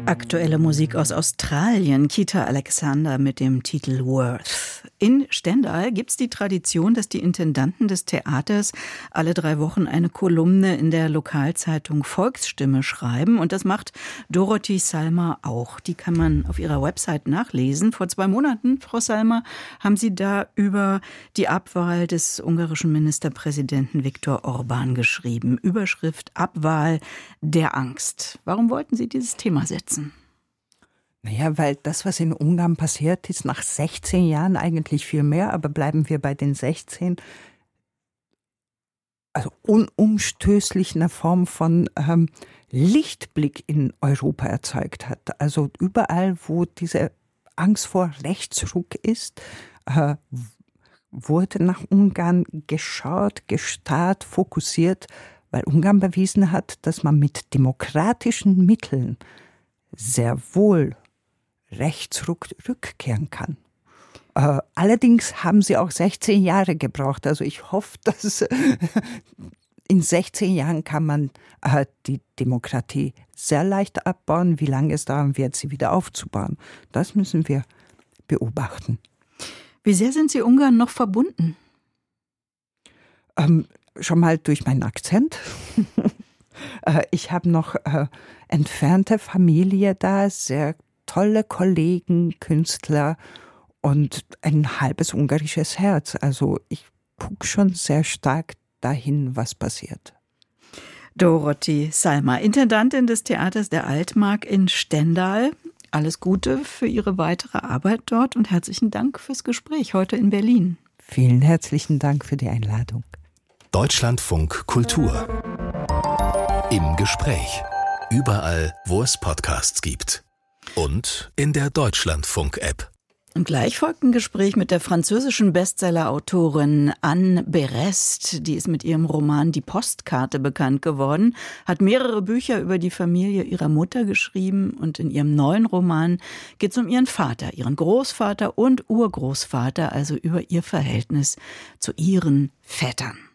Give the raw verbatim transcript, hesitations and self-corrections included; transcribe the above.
Aktuelle Musik aus Australien, Kita Alexander mit dem Titel Worth. In Stendal gibt es die Tradition, dass die Intendanten des Theaters alle drei Wochen eine Kolumne in der Lokalzeitung Volksstimme schreiben. Und das macht Dorothee Salma auch. Die kann man auf ihrer Website nachlesen. Vor zwei Monaten, Frau Salma, haben Sie da über die Abwahl des ungarischen Ministerpräsidenten Viktor Orbán geschrieben. Überschrift: Abwahl der Angst. Warum wollten Sie dieses Thema setzen? Naja, weil das, was in Ungarn passiert ist, nach sechzehn Jahren eigentlich viel mehr, aber bleiben wir bei den sechzehn, also unumstößlich eine Form von ähm, Lichtblick in Europa erzeugt hat. Also überall, wo diese Angst vor Rechtsruck ist, äh, wurde nach Ungarn geschaut, gestarrt, fokussiert, weil Ungarn bewiesen hat, dass man mit demokratischen Mitteln sehr wohl Rechtsruck rückkehren kann. Äh, allerdings haben sie auch sechzehn Jahre gebraucht. Also ich hoffe, dass äh, in sechzehn Jahren kann man äh, die Demokratie sehr leicht abbauen. Wie lange es dauern wird, sie wieder aufzubauen, das müssen wir beobachten. Wie sehr sind Sie Ungarn noch verbunden? Ähm, schon mal durch meinen Akzent. Ich habe noch äh, entfernte Familie da, sehr tolle Kollegen, Künstler und ein halbes ungarisches Herz. Also ich gucke schon sehr stark dahin, was passiert. Dorothee Salma, Intendantin des Theaters der Altmark in Stendal. Alles Gute für Ihre weitere Arbeit dort und herzlichen Dank fürs Gespräch heute in Berlin. Vielen herzlichen Dank für die Einladung. Deutschlandfunk Kultur. Im Gespräch. Überall, wo es Podcasts gibt. Und in der Deutschlandfunk-App. Und gleich folgt ein Gespräch mit der französischen Bestseller-Autorin Anne Berest. Die ist mit ihrem Roman Die Postkarte bekannt geworden, hat mehrere Bücher über die Familie ihrer Mutter geschrieben und in ihrem neuen Roman geht es um ihren Vater, ihren Großvater und Urgroßvater, also über ihr Verhältnis zu ihren Vätern.